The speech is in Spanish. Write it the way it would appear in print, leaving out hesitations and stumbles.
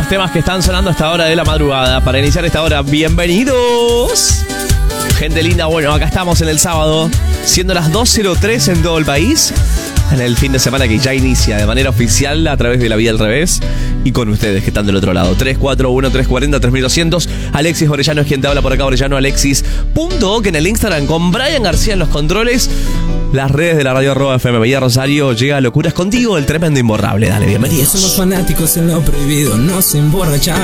los temas que están sonando a esta hora de la madrugada. Para iniciar esta hora, bienvenidos. Gente linda, bueno, acá estamos en el sábado, siendo las 2:03 en todo el país. En el fin de semana que ya inicia de manera oficial a través de La Vida al Revés. Y con ustedes que están del otro lado. 341-340-3200. Alexis Orellano es quien te habla por acá. Orellano Alexis.oc en el Instagram con Brian García en los controles. Las redes de la radio @FM Bahía Rosario. Llega a Locuras Contigo, el tremendo imborrable. Dale, bienvenidos. Somos fanáticos en lo prohibido, nos emborrachamos.